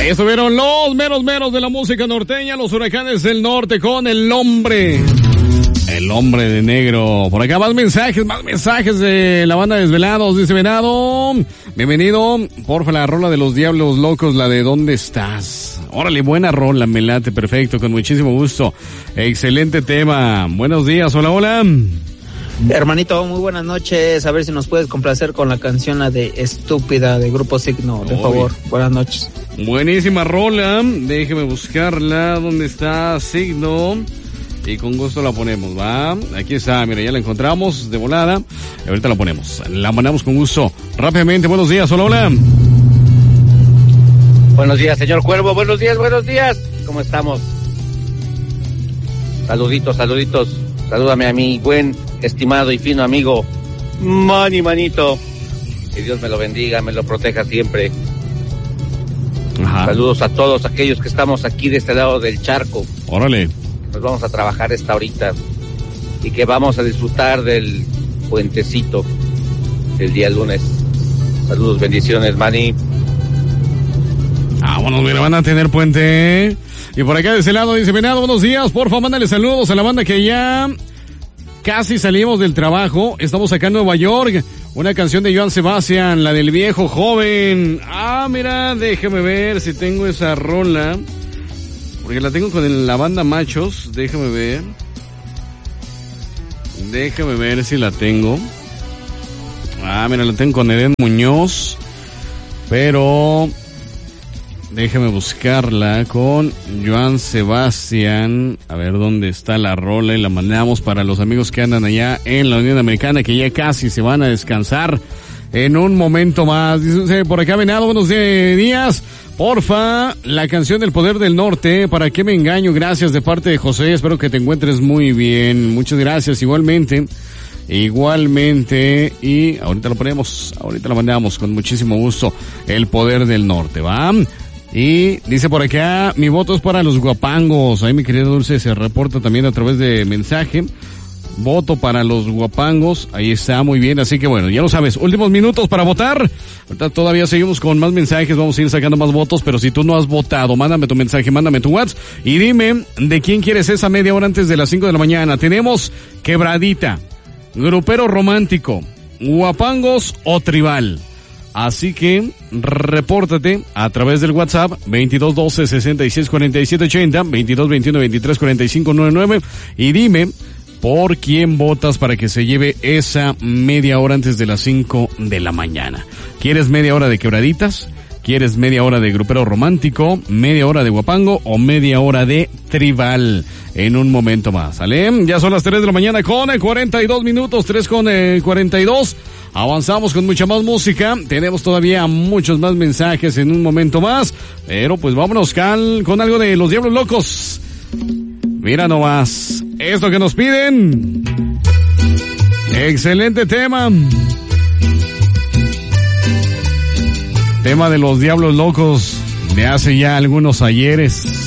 Ahí estuvieron los meros de la música norteña, los Huracanes del Norte con El Hombre de Negro. Por acá más mensajes de la banda Desvelados. Dice Venado, bienvenido, porfa, la rola de los Diablos Locos, la de ¿Dónde estás? Órale, buena rola, me late, perfecto, con muchísimo gusto. Excelente tema. Buenos días, hola. Hermanito, muy buenas noches. A ver si nos puedes complacer con la canción la de Estúpida de Grupo Signo, de favor. Buenas noches. Buenísima rola. Déjeme buscarla. ¿Dónde está Signo? Y con gusto la ponemos, ¿va? Aquí está, mira, ya la encontramos de volada. Y ahorita la ponemos. La mandamos con gusto. Rápidamente, buenos días, hola. Buenos días, señor Cuervo. Buenos días. ¿Cómo estamos? Saluditos. Salúdame a mi buen, estimado y fino amigo Manito. Que Dios me lo bendiga, me lo proteja siempre. Ajá. Saludos a todos aquellos que estamos aquí de este lado del charco. Órale. Nos vamos a trabajar esta horita y que vamos a disfrutar del puentecito del día lunes. Saludos, bendiciones, Mani. Vámonos, mira, van a tener puente. Y por acá de ese lado dice Venado, buenos días, porfa, mándale saludos a la banda que ya casi salimos del trabajo. Estamos acá en Nueva York. Una canción de Joan Sebastián, la del viejo joven. Mira, déjame ver si tengo esa rola. Porque la tengo con la banda Machos. Déjame ver si la tengo. Mira, la tengo con Eden Muñoz. Pero déjame buscarla con Joan Sebastián. A ver dónde está la rola y la mandamos para los amigos que andan allá en la Unión Americana, que ya casi se van a descansar en un momento más. Dice por acá Venado, buenos días. Porfa, la canción del Poder del Norte, ¿para qué me engaño? Gracias de parte de José, espero que te encuentres muy bien. Muchas gracias, igualmente, y ahorita lo ponemos, ahorita lo mandamos con muchísimo gusto, El Poder del Norte, ¿va? Y dice por acá, mi voto es para los guapangos. Ahí mi querida Dulce se reporta también a través de mensaje. Voto para los guapangos, ahí está, muy bien, así que bueno, ya lo sabes, últimos minutos para votar. Ahorita todavía seguimos con más mensajes, vamos a ir sacando más votos, pero si tú no has votado, mándame tu mensaje, mándame tu WhatsApp y dime de quién quieres esa media hora antes de las 5 de la mañana. Tenemos Quebradita, Grupero Romántico, Guapangos o Tribal. Así que repórtate a través del WhatsApp 2212-664780, 2221-234599 y dime por quién votas para que se lleve esa media hora antes de las 5 de la mañana. ¿Quieres media hora de Quebraditas? ¿Quieres media hora de Grupero Romántico? ¿Media hora de Guapango? ¿O media hora de Tribal? En un momento más, ¿sale? Ya son las 3 de la mañana con 42 minutos, 3 con 42. Avanzamos con mucha más música. Tenemos todavía muchos más mensajes en un momento más. Pero pues vámonos con algo de los Diablos Locos. Mira nomás, esto que nos piden. Excelente tema. Tema de los Diablos Locos de hace ya algunos ayeres.